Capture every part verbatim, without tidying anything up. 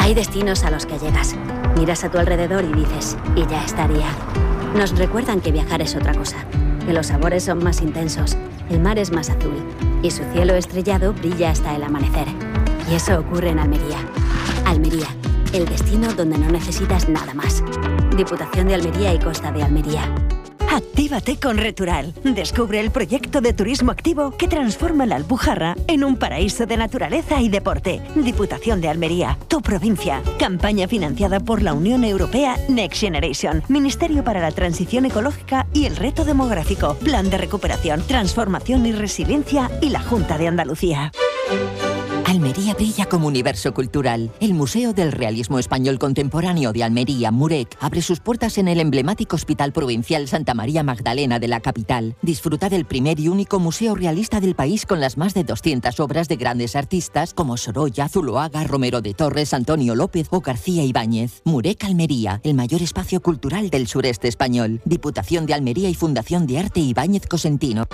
Hay destinos a los que llegas, miras a tu alrededor y dices, y ya estaría. Nos recuerdan que viajar es otra cosa, que los sabores son más intensos, el mar es más azul y su cielo estrellado brilla hasta el amanecer. Y eso ocurre en Almería. Almería, el destino donde no necesitas nada más. Diputación de Almería y Costa de Almería. Actívate con Retural. Descubre el proyecto de turismo activo que transforma la Alpujarra en un paraíso de naturaleza y deporte. Diputación de Almería, tu provincia. Campaña financiada por la Unión Europea Next Generation, Ministerio para la Transición Ecológica y el Reto Demográfico, Plan de Recuperación, Transformación y Resiliencia y la Junta de Andalucía. Almería brilla como universo cultural. El Museo del Realismo Español Contemporáneo de Almería, MUREC, abre sus puertas en el emblemático Hospital Provincial Santa María Magdalena de la capital. Disfruta del primer y único museo realista del país con las más de doscientas obras de grandes artistas como Sorolla, Zuloaga, Romero de Torres, Antonio López o García Ibáñez. MUREC Almería, el mayor espacio cultural del sureste español. Diputación de Almería y Fundación de Arte Ibáñez Cosentino.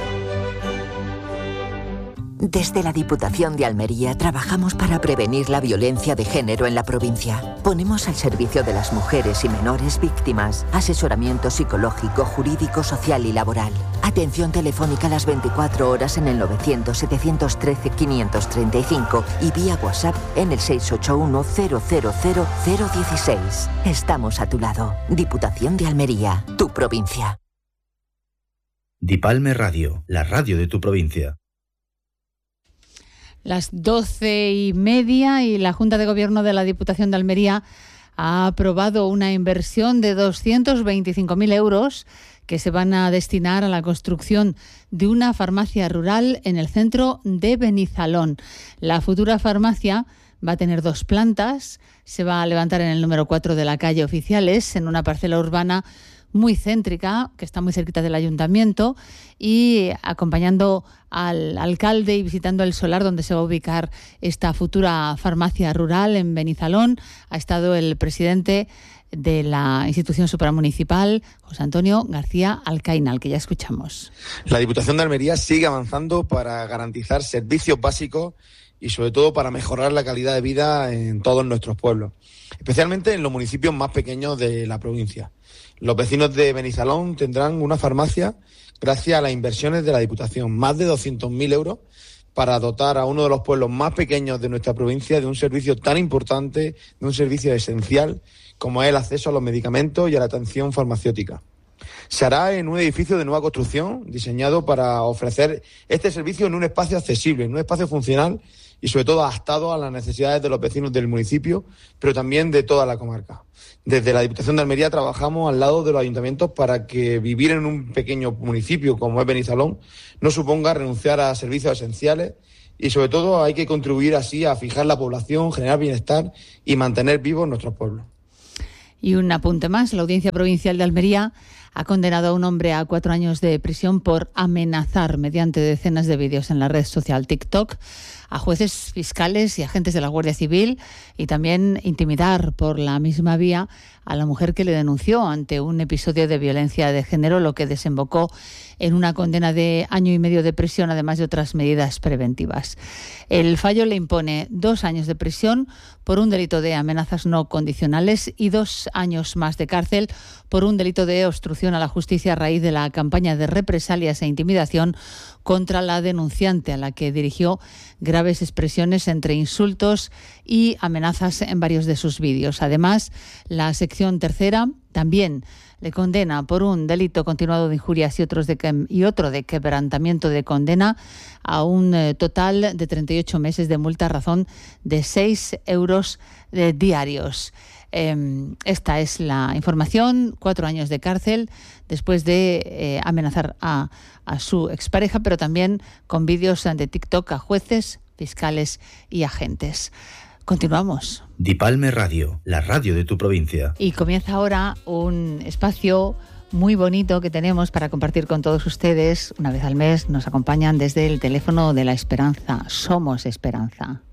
Desde la Diputación de Almería trabajamos para prevenir la violencia de género en la provincia. Ponemos al servicio de las mujeres y menores víctimas asesoramiento psicológico, jurídico, social y laboral. Atención telefónica las veinticuatro horas en el novecientos, setecientos trece, quinientos treinta y cinco y vía WhatsApp en el seis ocho uno, cero cero cero, cero uno seis. Estamos a tu lado. Diputación de Almería, tu provincia. Dipalme Radio, la radio de tu provincia. Las doce y media y la Junta de Gobierno de la Diputación de Almería ha aprobado una inversión de doscientos veinticinco mil euros que se van a destinar a la construcción de una farmacia rural en el centro de Benizalón. La futura farmacia va a tener dos plantas, se va a levantar en el número cuatro de la calle Oficiales, en una parcela urbana muy céntrica, que está muy cerquita del ayuntamiento, y acompañando al alcalde y visitando el solar donde se va a ubicar esta futura farmacia rural en Benizalón, ha estado el presidente de la institución supramunicipal, José Antonio García Alcaina, al que ya escuchamos. La Diputación de Almería sigue avanzando para garantizar servicios básicos y sobre todo para mejorar la calidad de vida en todos nuestros pueblos, especialmente en los municipios más pequeños de la provincia. Los vecinos de Benizalón tendrán una farmacia gracias a las inversiones de la Diputación, más de doscientos mil euros para dotar a uno de los pueblos más pequeños de nuestra provincia de un servicio tan importante, de un servicio esencial como es el acceso a los medicamentos y a la atención farmacéutica. Se hará en un edificio de nueva construcción diseñado para ofrecer este servicio en un espacio accesible, en un espacio funcional y sobre todo adaptado a las necesidades de los vecinos del municipio, pero también de toda la comarca. Desde la Diputación de Almería trabajamos al lado de los ayuntamientos para que vivir en un pequeño municipio como es Benizalón no suponga renunciar a servicios esenciales y sobre todo hay que contribuir así a fijar la población, generar bienestar y mantener vivos nuestros pueblos. Y un apunte más, la Audiencia Provincial de Almería ha condenado a un hombre a cuatro años de prisión por amenazar mediante decenas de vídeos en la red social TikTok a jueces, fiscales y agentes de la Guardia Civil y también intimidar por la misma vía a la mujer que le denunció ante un episodio de violencia de género, lo que desembocó en una condena de año y medio de prisión, además de otras medidas preventivas. El fallo le impone dos años de prisión por un delito de amenazas no condicionales y dos años más de cárcel por un delito de obstrucción a la justicia a raíz de la campaña de represalias e intimidación contra la denunciante, a la que dirigió graves expresiones entre insultos y amenazas en varios de sus vídeos. Además, la sección tercera también le condena por un delito continuado de injurias y, otros de que, y otro de quebrantamiento de condena a un eh, total de treinta y ocho meses de multa a razón de seis euros de diarios. Eh, esta es la información, cuatro años de cárcel después de eh, amenazar a, a su expareja, pero también con vídeos de TikTok a jueces, fiscales y agentes. Continuamos. Dipalme Radio, la radio de tu provincia. Y comienza ahora un espacio muy bonito que tenemos para compartir con todos ustedes. Una vez al mes nos acompañan desde el teléfono de la esperanza. Somos Esperanza.